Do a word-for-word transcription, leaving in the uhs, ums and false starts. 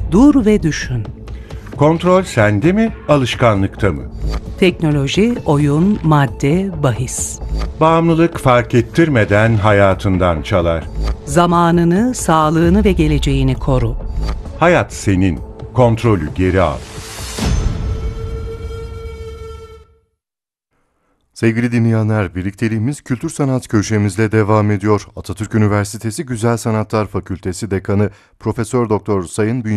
Dur ve düşün. Kontrol sende mi, alışkanlıkta mı? Teknoloji, oyun, madde, bahis. Bağımlılık fark ettirmeden hayatından çalar. Zamanını, sağlığını ve geleceğini koru. Hayat senin, kontrolü geri al. Sevgili dinleyenler, birlikteliğimiz Kültür Sanat köşemizle devam ediyor. Atatürk Üniversitesi Güzel Sanatlar Fakültesi Dekanı Profesör Doktor Sayın Bünyamin